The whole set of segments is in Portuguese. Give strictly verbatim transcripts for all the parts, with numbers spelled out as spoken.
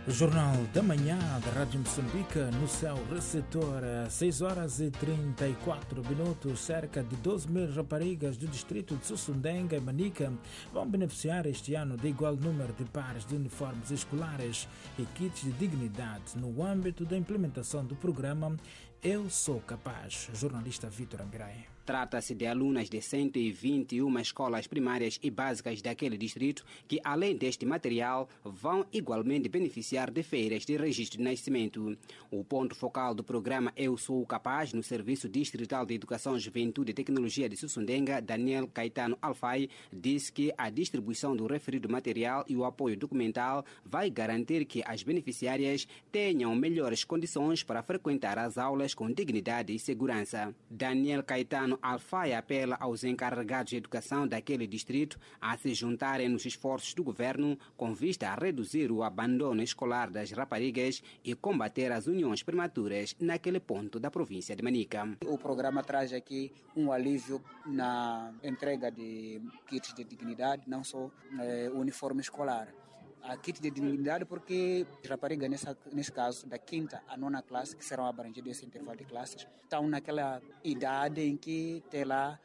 Jornal da Manhã da Rádio Moçambique no seu receptor, seis horas e trinta e quatro minutos. Cerca de doze mil raparigas do distrito de Sussundenga e Manica vão beneficiar este ano de igual número de pares de uniformes escolares e kits de dignidade no âmbito da implementação do programa Eu Sou Capaz. Jornalista Vítor Ambirai. Trata-se de alunas de cento e vinte e uma escolas primárias e básicas daquele distrito que, além deste material, vão igualmente beneficiar de feiras de registro de nascimento. O ponto focal do programa Eu Sou Capaz, no Serviço Distrital de Educação, Juventude e Tecnologia de Sussundenga, Daniel Caetano Alfai, disse que a distribuição do referido material e o apoio documental vai garantir que as beneficiárias tenham melhores condições para frequentar as aulas com dignidade e segurança. Daniel Caetano Alfai apela aos encarregados de educação daquele distrito a se juntarem nos esforços do governo com vista a reduzir o abandono escolar das raparigas e combater as uniões prematuras naquele ponto da província de Manica. O programa traz aqui um alívio na entrega de kits de dignidade, não só é, uniforme escolar. A kit de dignidade porque as raparigas, nessa, nesse caso, da quinta à nona classe, que serão abrangidas esse intervalo de classes, estão naquela idade em que tem lá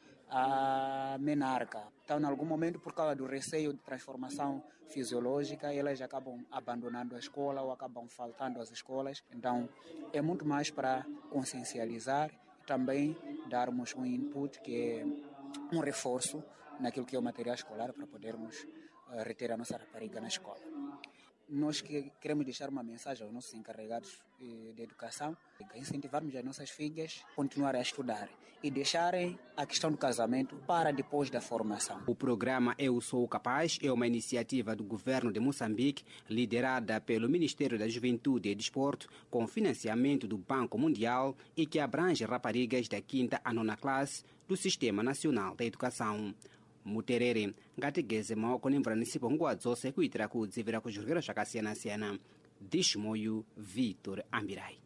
a menarca. Então, em algum momento, por causa do receio de transformação fisiológica, elas acabam abandonando a escola ou acabam faltando às escolas. Então, é muito mais para consciencializar e também darmos um input, que é um reforço naquilo que é o material escolar para podermos reter a nossa rapariga na escola. Nós que queremos deixar uma mensagem aos nossos encarregados de educação, incentivarmos as nossas filhas a continuarem a estudar e deixarem a questão do casamento para depois da formação. O programa Eu Sou Capaz é uma iniciativa do governo de Moçambique, liderada pelo Ministério da Juventude e Desporto, com financiamento do Banco Mundial e que abrange raparigas da quinta à nona classe do Sistema Nacional da Educação. Muterere ngatigeze maoko nimvuranisipo nguwadzose kuitira kudzivirira kuzvirwere zvakasiyana-siyana. Dishmoyu Vitor Ambirai.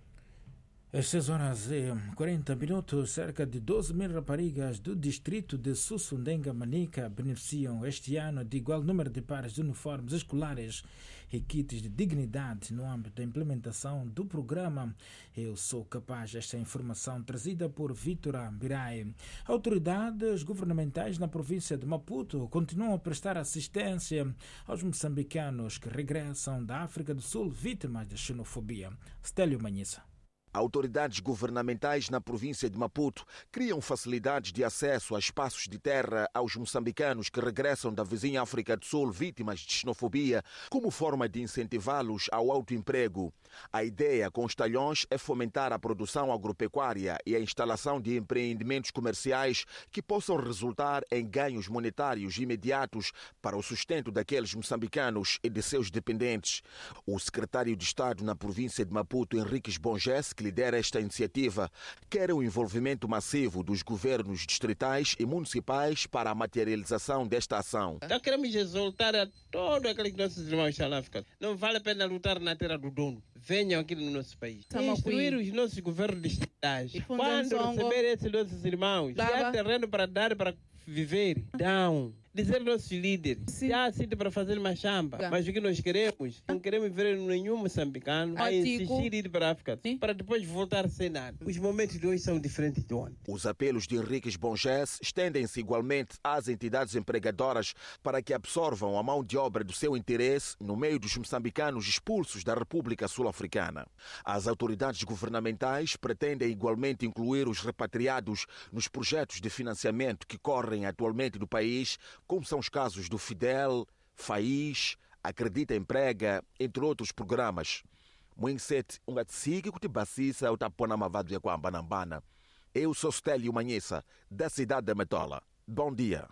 Às seis horas e quarenta minutos, cerca de doze mil raparigas do distrito de Sussundenga Manica beneficiam este ano de igual número de pares de uniformes escolares e kits de dignidade no âmbito da implementação do programa Eu Sou Capaz. Esta informação trazida por Vítor Ambirai. Autoridades governamentais na província de Maputo continuam a prestar assistência aos moçambicanos que regressam da África do Sul vítimas da xenofobia. Stélio Manhissa. Autoridades governamentais na província de Maputo criam facilidades de acesso a espaços de terra aos moçambicanos que regressam da vizinha África do Sul vítimas de xenofobia, como forma de incentivá-los ao autoemprego. A ideia com os talhões é fomentar a produção agropecuária e a instalação de empreendimentos comerciais que possam resultar em ganhos monetários imediatos para o sustento daqueles moçambicanos e de seus dependentes. O secretário de Estado na província de Maputo, Henriques Bonges, que lidera esta iniciativa, quer o envolvimento massivo dos governos distritais e municipais para a materialização desta ação. Então queremos exaltar a todos aqueles nossos irmãos da África. Não vale a pena lutar na terra do dono. Venham aqui no nosso país. Instruir os nossos governos distritais. Quando receber esses nossos irmãos, se há terreno para dar, para viver, dão. Dizer aos nossos líderes, se há sítio para fazer uma chamba, mas o que nós queremos, não queremos ver nenhum moçambicano a insistir ir para a África, para depois voltar sem nada. Os momentos de hoje são diferentes de ontem. Os apelos de Henriques Bonges estendem-se igualmente às entidades empregadoras para que absorvam a mão de obra do seu interesse no meio dos moçambicanos expulsos da República Sul-Africana. As autoridades governamentais pretendem igualmente incluir os repatriados nos projetos de financiamento que correm atualmente no país, como são os casos do Fidel, Faís, Acredita Emprega, entre outros programas. Muinsete, um gatsiki que te bacisa o tapona mavado ya kwamba nambana. Eu sou Stélio Manhissa, da cidade da Metola. Bom dia.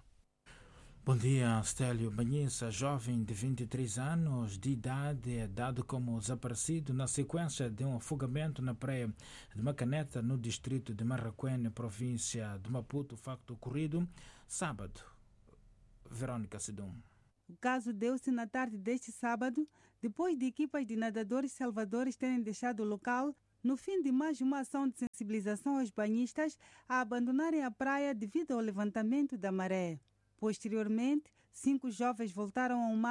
Bom dia, Stélio Manhissa, jovem de vinte e três anos de idade, é dado como desaparecido na sequência de um afogamento na praia de Macaneta, no distrito de Marraquene, província de Maputo, facto ocorrido sábado. Verônica Sidum. O caso deu-se na tarde deste sábado, depois de equipas de nadadores salvadores terem deixado o local no fim de mais uma ação de sensibilização aos banhistas a abandonarem a praia devido ao levantamento da maré. Posteriormente, cinco jovens voltaram ao mar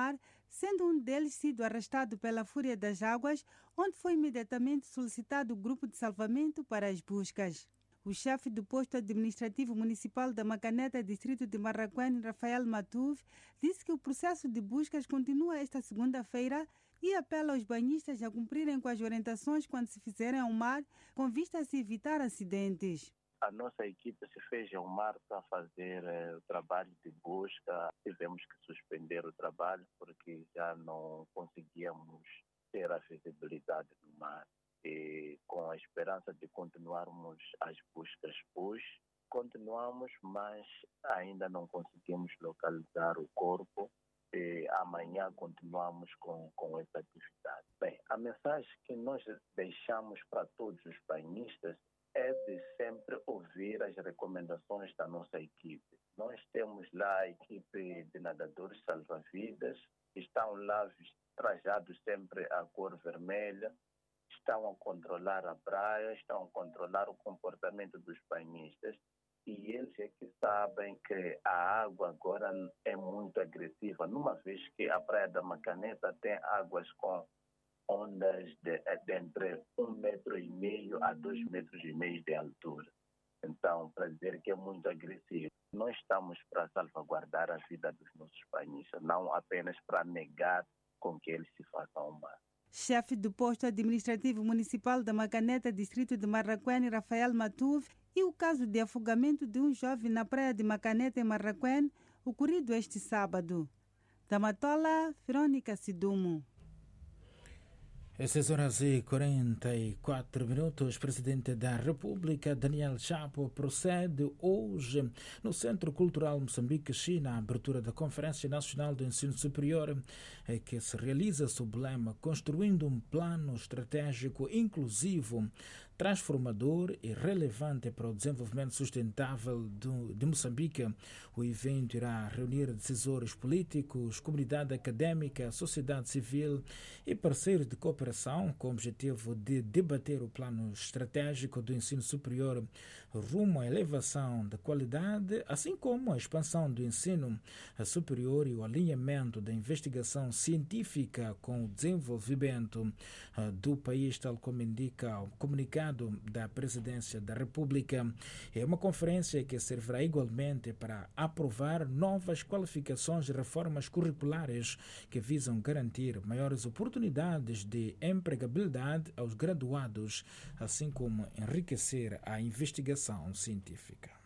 sendo um deles sido arrastado pela fúria das águas, onde foi imediatamente solicitado o grupo de salvamento para as buscas. O chefe do posto administrativo municipal da Macaneta, distrito de Marraquém, Rafael Matuve, disse que o processo de buscas continua esta segunda-feira e apela aos banhistas a cumprirem com as orientações quando se fizerem ao mar, com vista a se evitar acidentes. A nossa equipe se fez ao mar para fazer eh, o trabalho de busca. Tivemos que suspender o trabalho porque já não conseguíamos ter a visibilidade do mar. E com a esperança de continuarmos as buscas hoje, continuamos, mas ainda não conseguimos localizar o corpo. E amanhã continuamos com, com essa atividade. Bem, a mensagem que nós deixamos para todos os banhistas é de sempre ouvir as recomendações da nossa equipe. Nós temos lá a equipe de nadadores salva-vidas, estão lá trajados sempre a cor vermelha, estão a controlar a praia, estão a controlar o comportamento dos banhistas e eles é que sabem que a água agora é muito agressiva, numa vez que a Praia da Macaneta tem águas com ondas de, de entre um metro e meio a dois metros e meio de altura. Então, para dizer que é muito agressivo, nós estamos para salvaguardar a vida dos nossos banhistas, não apenas para negar com que eles se façam ao mar. Chefe do posto administrativo municipal da Macaneta, distrito de Marraquém, Rafael Matuve, e o caso de afogamento de um jovem na praia de Macaneta, em Marraquém, ocorrido este sábado. Da Matola, Verônica Sidumo. Às seis horas e quarenta e quatro minutos, o Presidente da República, Daniel Chapo, procede hoje no Centro Cultural Moçambique-China a abertura da Conferência Nacional do Ensino Superior, que se realiza sob o lema Construindo um Plano Estratégico Inclusivo, transformador e relevante para o desenvolvimento sustentável do, de Moçambique. O evento irá reunir decisores políticos, comunidade académica, sociedade civil e parceiros de cooperação com o objetivo de debater o plano estratégico do ensino superior rumo à elevação da qualidade, assim como a expansão do ensino superior e o alinhamento da investigação científica com o desenvolvimento do país, tal como indica o comunicado da Presidência da República. É uma conferência que servirá igualmente para aprovar novas qualificações e reformas curriculares que visam garantir maiores oportunidades de empregabilidade aos graduados, assim como enriquecer a investigação científica.